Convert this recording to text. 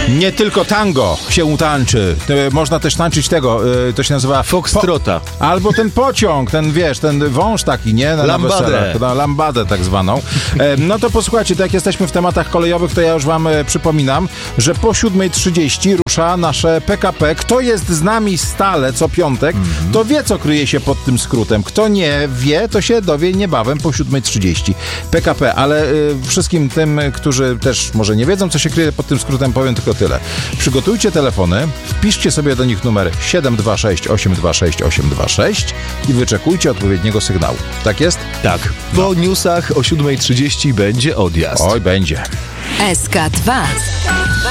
Nie tylko tango się utańczy. Można też tańczyć tego, to się nazywa... Foxtrota. Albo ten pociąg, ten wiesz, ten wąż taki, nie? Lambadę. Lambadę tak zwaną. No to posłuchajcie, tak jak jesteśmy w tematach kolejowych, to ja już wam przypominam, że po 7:30 rusza nasze PKP. Kto jest z nami stale co piątek, to wie, co kryje się pod tym skrótem. Kto nie wie, to się dowie niebawem po 7:30. PKP, ale wszystkim tym, którzy też może nie wiedzą, co się kryje pod tym skrótem, powiem tylko tyle. Przygotujcie telefony, wpiszcie sobie do nich numer 726 826 826 i wyczekujcie odpowiedniego sygnału. Tak jest? Tak. Po newsach o 7:30 będzie odjazd. Oj, będzie. SK2.